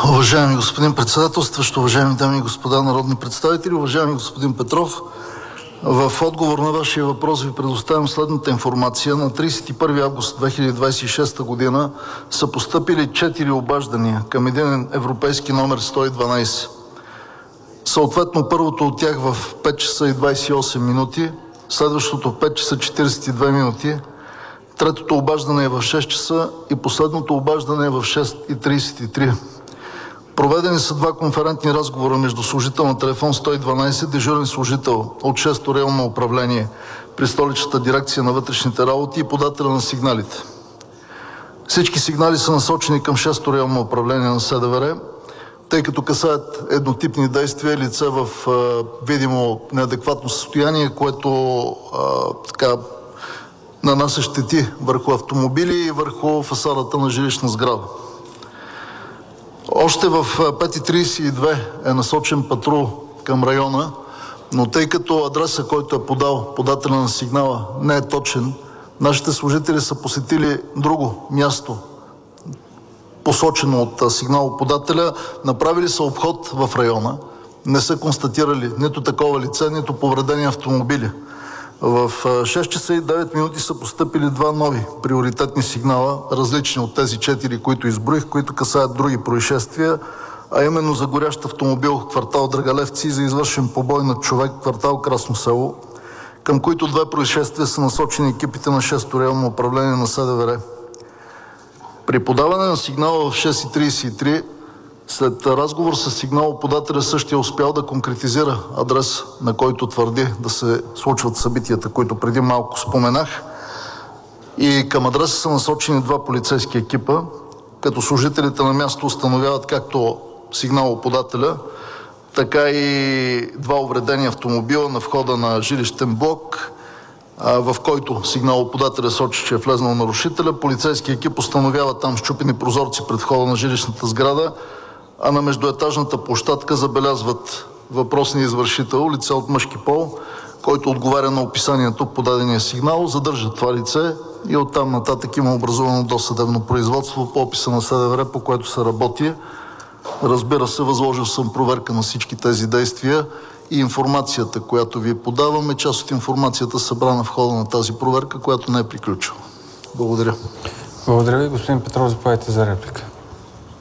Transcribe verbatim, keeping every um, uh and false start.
Уважаеми господин председателстващ, уважаеми дами и господа народни представители, уважаеми господин Петров, в отговор на вашия въпрос ви предоставям следната информация. На тридесет и първи август две хиляди двадесет и шеста година са постъпили четири обаждания към един европейски номер сто и дванадесет. Съответно, първото от тях в пет часа и двадесет и осем минути, следващото в пет часа четиридесет и две минути, третото обаждане е в шест часа и последното обаждане е в шест и тридесет и три. Проведени са два конферентни разговора между служител на телефон сто и дванадесет, дежурен служител от шесто районно управление при столичната дирекция на вътрешните работи и подателя на сигналите. Всички сигнали са насочени към шесто районно управление на СДВР, тъй като касаят еднотипни действия, лице в а, видимо неадекватно състояние, което а, така нанася щети върху автомобили и върху фасадата на жилищна сграда. Още в пет и тридесет и две е насочен патрул към района, но тъй като адреса, който е подал подателя на сигнала, не е точен, нашите служители са посетили друго място, посочено от сигналоподателя, направили са обход в района, не са констатирали нито такова лице, нито повредени автомобили. В шест часа и девет минути са постъпили два нови приоритетни сигнала, различни от тези четири, които изброих, които касаят други происшествия, а именно за горящ автомобил в квартал Драгалевци и за извършен побой над човек в квартал Красно село, към които две происшествия са насочени екипите на шесто районно управление на СДВР. При подаване на сигнала в шест и тридесет и три, след разговор с сигналоподателя, същия успял да конкретизира адрес, на който твърди да се случват събитията, които преди малко споменах. И към адреса са насочени два полицейски екипа, като служителите на място установяват както сигналоподателя, така и два увредени автомобила на входа на жилищен блок, в който сигналоподателя сочи, че е влезнал нарушителя. Полицейски екип установява там счупени прозорци пред входа на жилищната сграда, а на междуетажната площадка забелязват въпросния извършител, лице от мъжки пол, който отговаря на описанието по дадения сигнал, задържат това лице и оттам нататък има образувано досъдебно производство по описа на СДВР, по което се работи. Разбира се, възложил съм проверка на всички тези действия и информацията, която ви подаваме, част от информацията събрана в хода на тази проверка, която не е приключила. Благодаря. Благодаря ви, господин Петров, заповядайте за реплика.